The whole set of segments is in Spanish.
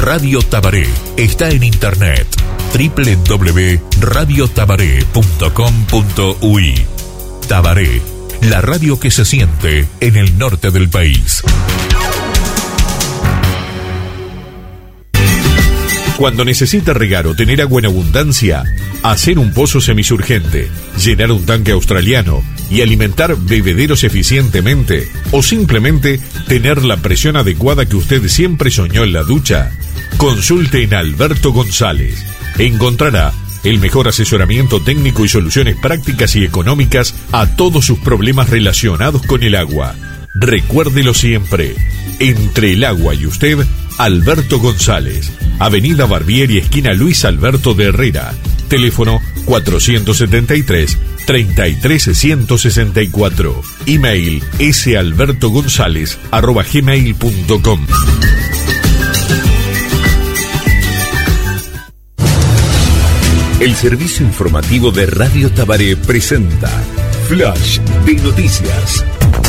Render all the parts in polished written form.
Radio Tabaré está en internet www.radiotabaré.com.uy. Tabaré, la radio que se siente en el norte del país. Cuando necesita regar o tener agua en abundancia, hacer un pozo semisurgente, llenar un tanque australiano y alimentar bebederos eficientemente, o simplemente tener la presión adecuada que usted siempre soñó en la ducha, consulte en Alberto González. Encontrará el mejor asesoramiento técnico y soluciones prácticas y económicas a todos sus problemas relacionados con el agua. Recuérdelo siempre, entre el agua y usted, Alberto González, Avenida Barbieri, esquina Luis Alberto de Herrera, teléfono 473-33164, email salbertogonzalez@gmail.com. El servicio informativo de Radio Tabaré presenta Flash de Noticias.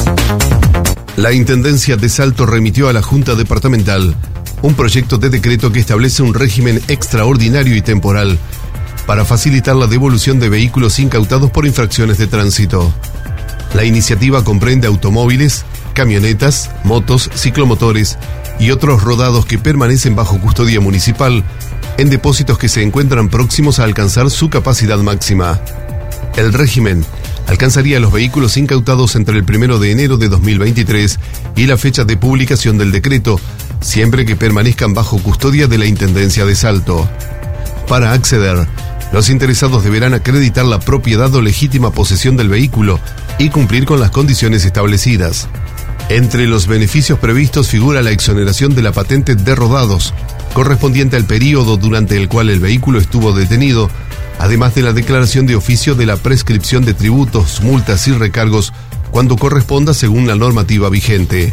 La Intendencia de Salto remitió a la Junta Departamental un proyecto de decreto que establece un régimen extraordinario y temporal para facilitar la devolución de vehículos incautados por infracciones de tránsito. La iniciativa comprende automóviles, camionetas, motos, ciclomotores y otros rodados que permanecen bajo custodia municipal en depósitos que se encuentran próximos a alcanzar su capacidad máxima. El régimen alcanzaría los vehículos incautados entre el 1 de enero de 2023 y la fecha de publicación del decreto, siempre que permanezcan bajo custodia de la Intendencia de Salto. Para acceder, los interesados deberán acreditar la propiedad o legítima posesión del vehículo y cumplir con las condiciones establecidas. Entre los beneficios previstos figura la exoneración de la patente de rodados, correspondiente al período durante el cual el vehículo estuvo detenido, además de la declaración de oficio de la prescripción de tributos, multas y recargos cuando corresponda según la normativa vigente.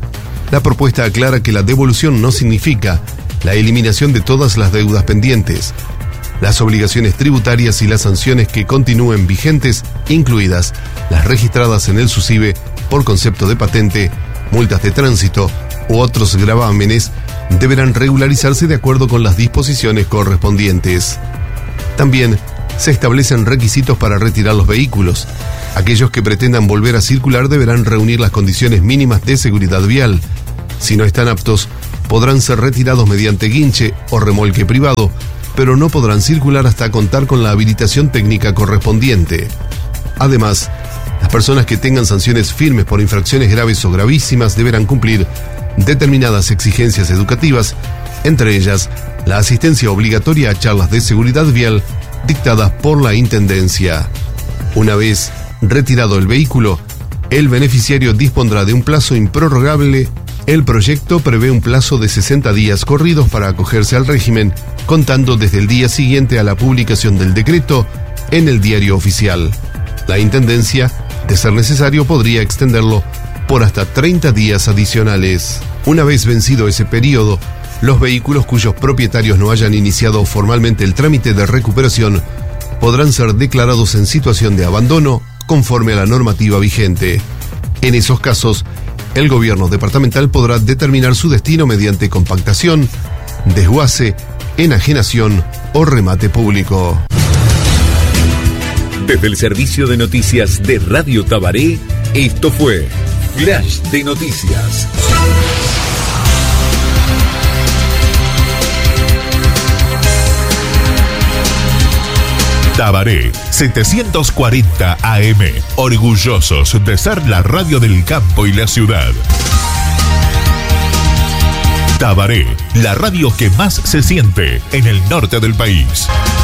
La propuesta aclara que la devolución no significa la eliminación de todas las deudas pendientes. Las obligaciones tributarias y las sanciones que continúen vigentes, incluidas las registradas en el SUSIBE por concepto de patente, multas de tránsito u otros gravámenes, deberán regularizarse de acuerdo con las disposiciones correspondientes. También se establecen requisitos para retirar los vehículos. Aquellos que pretendan volver a circular deberán reunir las condiciones mínimas de seguridad vial. Si no están aptos, podrán ser retirados mediante guinche o remolque privado, pero no podrán circular hasta contar con la habilitación técnica correspondiente. Además, las personas que tengan sanciones firmes por infracciones graves o gravísimas deberán cumplir determinadas exigencias educativas, entre ellas la asistencia obligatoria a charlas de seguridad vial dictadas por la Intendencia. Una vez retirado el vehículo, el beneficiario dispondrá de un plazo improrrogable. El proyecto prevé un plazo de 60 días corridos para acogerse al régimen, contando desde el día siguiente a la publicación del decreto en el Diario Oficial. La Intendencia, de ser necesario, podría extenderlo por hasta 30 días adicionales. Una vez vencido ese periodo, los vehículos cuyos propietarios no hayan iniciado formalmente el trámite de recuperación podrán ser declarados en situación de abandono conforme a la normativa vigente. En esos casos, el gobierno departamental podrá determinar su destino mediante compactación, desguace, enajenación o remate público. Desde el servicio de noticias de Radio Tabaré, esto fue Flash de Noticias. Tabaré 740 AM, orgullosos de ser la radio del campo y la ciudad. Tabaré, la radio que más se siente en el norte del país.